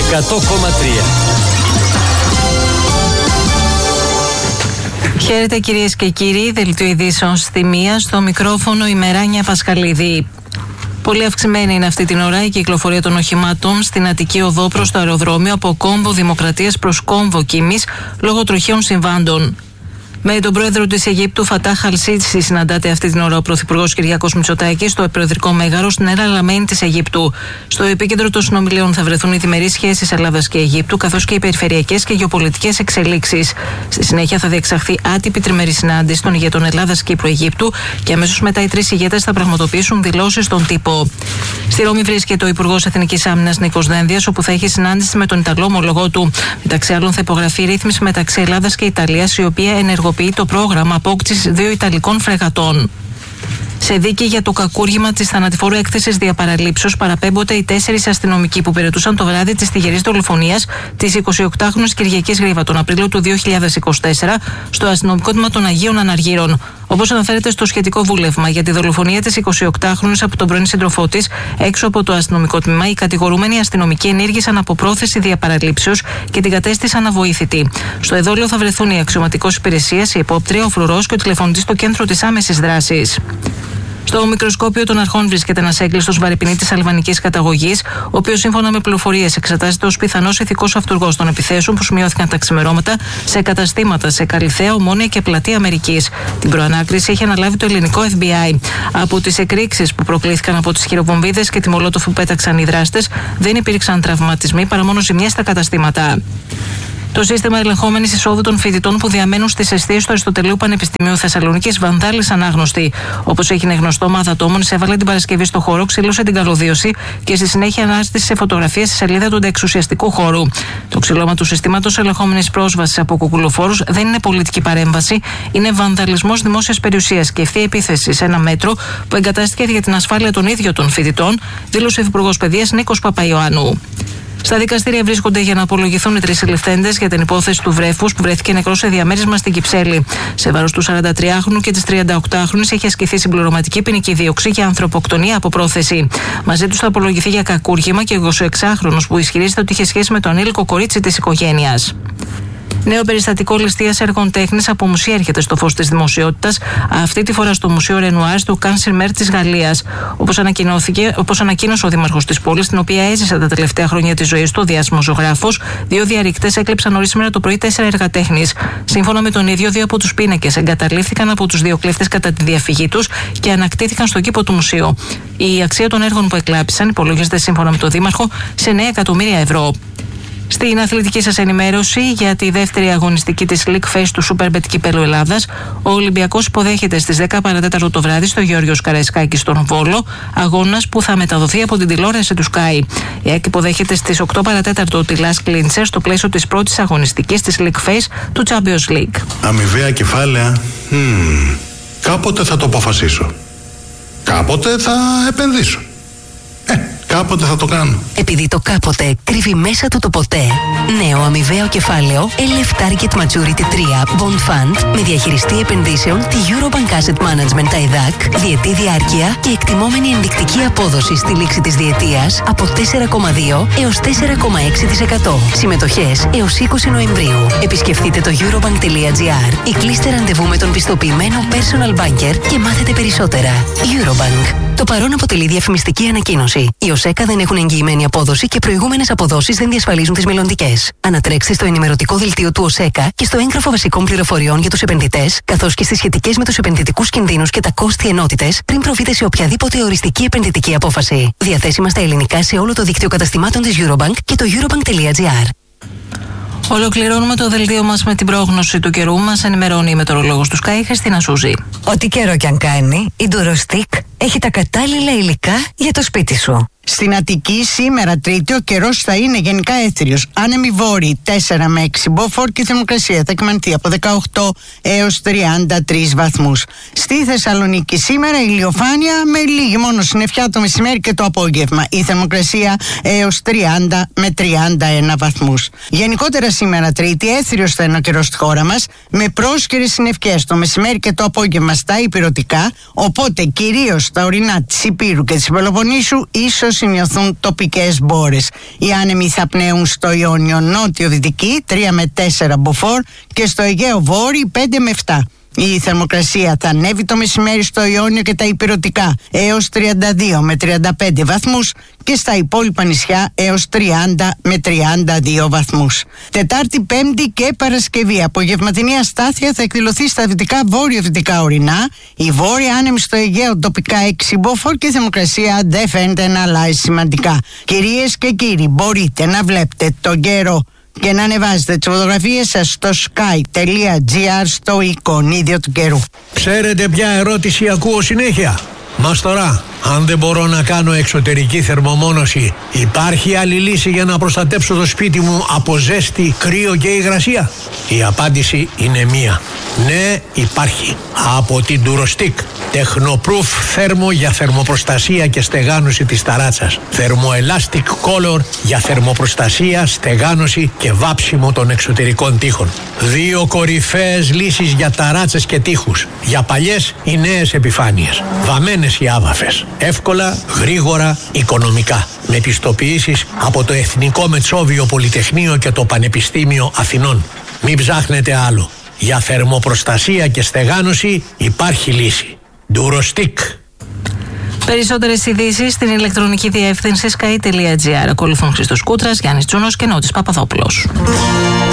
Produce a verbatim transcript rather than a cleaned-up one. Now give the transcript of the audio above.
εκατό κόμμα τρία. Χαίρετε κυρίες και κύριοι, δελτίο ειδήσεων στη μία, στο μικρόφωνο η Μεράνια Πασχαλίδη. Πολύ αυξημένη είναι αυτή την ώρα η κυκλοφορία των οχημάτων στην Αττική Οδό προς το αεροδρόμιο από κόμβο Δημοκρατίας προς κόμβο Κίμης λόγω τροχαίων συμβάντων. Με τον πρόεδρο της Αιγύπτου Φατάχ Αλ-Σίσι συναντάται αυτή την ώρα ο πρωθυπουργός Κυριάκος Μητσοτάκης στο προεδρικό μέγαρο στην Ελ Αλαμέιν της Αιγύπτου. Στο επίκεντρο των συνομιλίων θα βρεθούν οι διμερείς σχέσεις Ελλάδας και Αιγύπτου, καθώς και οι περιφερειακές και γεωπολιτικές εξελίξεις. Στη συνέχεια θα διεξαχθεί άτυπη τριμερή συνάντηση των ηγετών Ελλάδας, Κύπρου, Αιγύπτου και αμέσως μετά οι τρεις ηγέτες θα πραγματοποιήσουν δηλώσεις στον τύπο. Στη Ρώμη βρίσκεται ο Υπουργός Εθνικής Άμυνας Νίκος Δένδιας, όπου θα έχει συνάντηση με τον Ιταλό ομολογό του. Μεταξύ άλλων, θα υπογραφεί ρύθμιση μεταξύ Ελλάδας και Ιταλίας, η οποία ενεργοποιεί το πρόγραμμα απόκτησης δύο Ιταλικών φρεγατών. Σε δίκη για το κακούργημα της θανατηφόρου έκθεσης διαπαραλήψεως παραπέμπονται οι τέσσερις αστυνομικοί που υπηρετούσαν το βράδυ της τυχερής δολοφονίας της εικοσιοκτάχρονης Κυριακής Γρίβα τον Απρίλιο του δύο χιλιάδες είκοσι τέσσερα στο αστυνομικό τμήμα των Αγίων Αναργύρων. Όπως αναφέρεται στο σχετικό βούλευμα για τη δολοφονία της εικοσιοκτάχρονης από τον πρώην σύντροφό της έξω από το αστυνομικό τμήμα, οι κατηγορούμενοι αστυνομικοί ενήργησαν από πρόθεση διαπαραλήψεως και την κατέστησαν αβοήθητη. Στο εδόλιο θα βρεθούν οι αξιωματικός υπηρεσίας, η υπόπτρια, ο φρουρός και ο τηλεφωνητής στο κέντρο της άμεσης δράσης. Στο μικροσκόπιο των αρχών βρίσκεται ένας έγκλειστος βαρυπινίτης αλβανικής καταγωγής, ο οποίος σύμφωνα με πληροφορίες εξετάζεται ως πιθανός ηθικός αυτούργος των επιθέσεων που σημειώθηκαν τα ξημερώματα σε καταστήματα σε Καλιθέα, Ομόνια και Πλατεία Αμερικής. Την προανάκριση έχει αναλάβει το ελληνικό Εφ Μπι Άι. Από τις εκρήξεις που προκλήθηκαν από τις χειροβομβίδες και τη μολότοφ που πέταξαν οι δράστες, δεν υπήρξαν τραυματισμοί παρά μόνο ζημιές στα καταστήματα. Το σύστημα ελεγχόμενης εισόδου των φοιτητών που διαμένουν στις εστίες του Αριστοτελείου Πανεπιστημίου Θεσσαλονίκης βανδάλισαν άγνωστοι. Όπως έγινε γνωστό, ομάδα ατόμων εισέβαλε την Παρασκευή στο χώρο, ξύλωσε την καλωδίωση και στη συνέχεια ανάστησε φωτογραφίες στη σελίδα του αντεξουσιαστικού χώρου. Το ξυλώμα του συστήματος ελεγχόμενης πρόσβασης από κουκουλοφόρους δεν είναι πολιτική παρέμβαση, είναι βανδαλισμός δημόσιας περιουσίας και ευθεία επίθεση σε ένα μέτρο που εγκατάστηκε για την ασφάλεια των ίδιων των φοιτητών, δήλωσε ο Υφυπουργός Παιδείας Νίκος Παπαϊωάννου. Στα δικαστήρια βρίσκονται για να απολογηθούν οι τρεις συλληφθέντες για την υπόθεση του βρέφους που βρέθηκε νεκρός σε διαμέρισμα στην Κυψέλη. Σε βάρος του σαραντατριάχρονου και της τριανταοκτάχρονης έχει ασκηθεί συμπληρωματική ποινική δίωξη για ανθρωποκτονία από πρόθεση. Μαζί τους θα απολογηθεί για κακούργημα και ο εικοσιεξάχρονος που ισχυρίζεται ότι είχε σχέση με το ανήλικο κορίτσι της οικογένειας. Νέο περιστατικό ληστείας έργων τέχνης από μουσεία έρχεται στο φως της δημοσιότητας, αυτή τη φορά στο Μουσείο Ρενουάρ στο Κάνσερ Μέρ της Γαλλίας. Όπως ανακοινώθηκε, όπως ανακοίνωσε ο δήμαρχος της πόλης, την οποία έζησε τα τελευταία χρόνια της ζωής του, ο διάσημος ζωγράφος, δύο διαρρηκτές έκλεψαν νωρίς σήμερα το πρωί τέσσερα έργα τέχνης. Σύμφωνα με τον ίδιο, δύο από τους πίνακες εγκαταλείφθηκαν από τους δύο κλέφτες κατά τη διαφυγή τους και ανακτήθηκαν στον κήπο του μουσείου. Η αξία των έργων που εκλάπησαν υπολογίζεται σύμφωνα με τον δήμαρχο σε εννέα εκατομμύρια ευρώ. Στην αθλητική σας ενημέρωση για τη δεύτερη αγωνιστική της League Face του Superbet Κυπέλλου Ελλάδας, ο Ολυμπιακός υποδέχεται στις δέκα παρατέταρτο το βράδυ στο Γεώργιος Καραϊσκάκης στον Βόλο, αγώνας που θα μεταδοθεί από την τηλεόραση του Sky. Η ΑΕΚ υποδέχεται στις οκτώ παρατέταρτο τη Las Clincher στο πλαίσιο της πρώτης αγωνιστικής της League Face του Champions League. Αμοιβαία κεφάλαια, hmm, κάποτε θα το αποφασίσω. Κάποτε θα επενδύσω. Ε, κάποτε θα το κάνω. Επειδή το κάποτε κρύβει μέσα του το ποτέ. Νέο αμοιβαίο κεφάλαιο Ελ Εφ Target Maturity τρία Bond Fund με διαχειριστή επενδύσεων τη Eurobank Asset Management άι δι έι σι, διετή διάρκεια και εκτιμόμενη ενδεικτική απόδοση στη λήξη της διετίας από τέσσερα κόμμα δύο έως τέσσερα κόμμα έξι τοις εκατό. Συμμετοχές έως είκοσι Νοεμβρίου. Επισκεφτείτε το eurobank τελεία τζι άρ ή κλείστε ραντεβού με τον πιστοποιημένο personal banker και μάθετε περισσότερα. Eurobank. Το παρόν αποτελεί διαφημιστική ανακοίνωση. Οι ΟΣΕΚΑ δεν έχουν εγγυημένη απόδοση και προηγούμενες αποδόσεις δεν διασφαλίζουν τις μελλοντικές. Ανατρέξτε στο ενημερωτικό δελτίο του ΟΣΕΚΑ και στο έγγραφο βασικών πληροφοριών για τους επενδυτές, καθώς και στις σχετικές με τους επενδυτικούς κινδύνους και τα κόστη ενότητες, πριν προβείτε σε οποιαδήποτε οριστική επενδυτική απόφαση. Διαθέσιμα στα ελληνικά σε όλο το δίκτυο καταστημάτων της Eurobank και το eurobank τελεία τζι άρ. Ολοκληρώνουμε το δελτίο μας με την πρόγνωση του καιρού. Μας ενημερώνει η μετεωρολόγος του Sky, Χριστίνα Σούζη. Ό,τι καιρό κι αν κάνει, η Durostick έχει τα κατάλληλα υλικά για το σπίτι σου. Στην Αττική σήμερα Τρίτη ο καιρός θα είναι γενικά έθριος. Άνεμοι βόρειοι τέσσερα με έξι μποφόρ και η θερμοκρασία θα κυμανθεί από δεκαοκτώ έως τριάντα τρεις βαθμούς. Στη Θεσσαλονίκη σήμερα ηλιοφάνεια με λίγη μόνο συννεφιά το μεσημέρι και το απόγευμα. Η θερμοκρασία έως τριάντα με τριάντα ένα βαθμούς. Γενικότερα σήμερα Τρίτη έθριος θα είναι ο καιρός στη χώρα μας με πρόσκαιρες συννεφιές το μεσημέρι και το απόγευμα στα ηπειρωτικά, οπότε κυρίως στα ορεινά της Υπήρου και της Πελοποννήσου ίσως σημειωθούν τοπικές μπόρες. Οι άνεμοι θα πνέουν στο Ιόνιο νότιο-δυτική τρία με τέσσερα μποφόρ και στο Αιγαίο βόρειο πέντε με επτά. Η θερμοκρασία θα ανέβει το μεσημέρι στο Ιόνιο και τα ηπειρωτικά έως τριάντα δύο με τριάντα πέντε βαθμούς και στα υπόλοιπα νησιά έως τριάντα με τριάντα δύο βαθμούς. Τετάρτη, Πέμπτη και Παρασκευή απογευματινή αστάθεια θα εκδηλωθεί στα δυτικά βόρειο-δυτικά ορεινά. Η βόρεια άνεμη στο Αιγαίο τοπικά έξι μποφόρ και η θερμοκρασία δεν φαίνεται να αλλάζει σημαντικά. Κυρίες και κύριοι, μπορείτε να βλέπετε τον καιρό και να ανεβάζετε τις φωτογραφίες σας στο sky.gr στο εικονίδιο του καιρού. Ξέρετε ποια ερώτηση ακούω συνέχεια? Μας τώρα, αν δεν μπορώ να κάνω εξωτερική θερμομόνωση, υπάρχει άλλη λύση για να προστατέψω το σπίτι μου από ζέστη, κρύο και υγρασία? Η απάντηση είναι μία. Ναι, υπάρχει. Από την Durostick. Technoproof θέρμο για θερμοπροστασία και στεγάνωση της ταράτσας. Thermoelastic Color για θερμοπροστασία, στεγάνωση και βάψιμο των εξωτερικών τοίχων. Δύο κορυφαίες λύσεις για ταράτσες και τοίχους. Για παλιές ή νέες επιφάνειες. Βαμμένες οι άβαφες. Εύκολα, γρήγορα, οικονομικά. Με πιστοποιήσεις από το Εθνικό Μετσόβιο Πολυτεχνείο και το Πανεπιστήμιο Αθηνών. Μην ψάχνετε άλλο. Για θερμοπροστασία και στεγάνωση υπάρχει λύση. Durostick. Περισσότερες ειδήσεις στην ηλεκτρονική διεύθυνση sky.gr. Ακολουθούν Χρήστος Κούτρας, Γιάννης Τσούνος και Νότης Παπαδόπουλος.